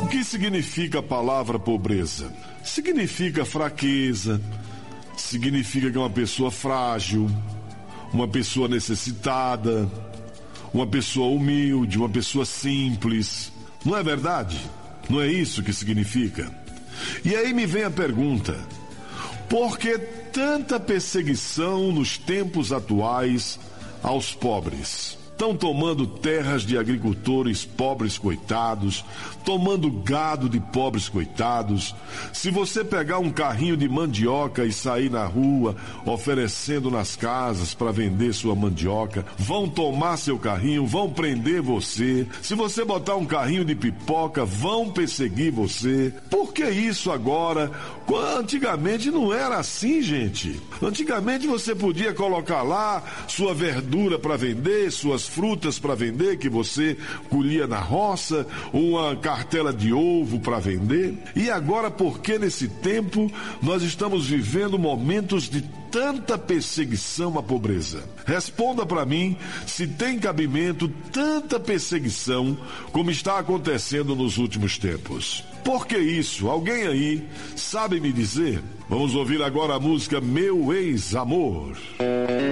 que significa a palavra pobreza? Significa fraqueza, significa que é uma pessoa frágil, uma pessoa necessitada, uma pessoa humilde, uma pessoa simples. Não é verdade? Não é isso que significa? E aí me vem a pergunta: por que tanta perseguição nos tempos atuais aos pobres? Estão tomando terras de agricultores pobres coitados, tomando gado de pobres coitados. Se você pegar um carrinho de mandioca e sair na rua oferecendo nas casas para vender sua mandioca, vão tomar seu carrinho, vão prender você. Se você botar um carrinho de pipoca, vão perseguir você. Por que isso agora? Antigamente não era assim, gente. Antigamente você podia colocar lá sua verdura para vender, suas frutas para vender que você colhia na roça, uma cartela de ovo para vender. E agora, por que nesse tempo nós estamos vivendo momentos de tanta perseguição à pobreza? Responda para mim se tem cabimento tanta perseguição como está acontecendo nos últimos tempos. Por que isso? Alguém aí sabe me dizer? Vamos ouvir agora a música Meu Ex-Amor.